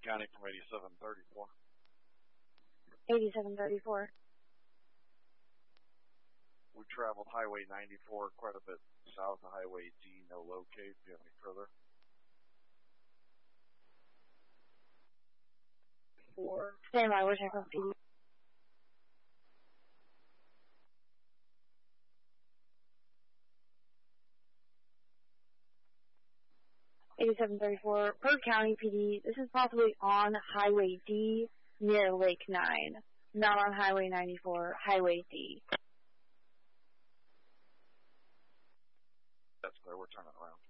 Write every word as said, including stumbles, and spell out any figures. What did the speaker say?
County from eighty-seven thirty-four. eighty-seven thirty-four. We traveled Highway ninety-four quite a bit south of Highway D, no locate. Do you have any further? Four. Stand by, we're checking P D. eighty-seven thirty-four, Burke County P D. This is possibly on Highway D near Lake nine. Not on Highway ninety-four, Highway D. That's clear, we're turning around.